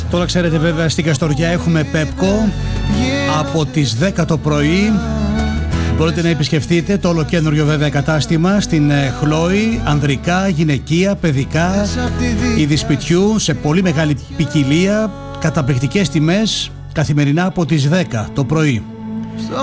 Τώρα ξέρετε βέβαια στην Καστοριά έχουμε Πέπκο από τις 10 το πρωί. Μπορείτε να επισκεφτείτε το ολοκένουργιο βέβαια κατάστημα στην Χλόη, ανδρικά, γυναικεία, παιδικά, είδη σπιτιού σε πολύ μεγάλη ποικιλία, καταπληκτικές τιμές καθημερινά από τις 10 το πρωί.